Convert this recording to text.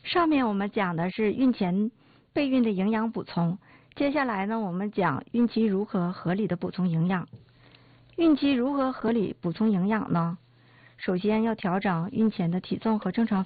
上面我们讲的是孕前备孕的营养补充，接下来呢，我们讲孕期如何合理的补充营养。孕期如何合理补充营养呢？首先要调整孕前的体重和正常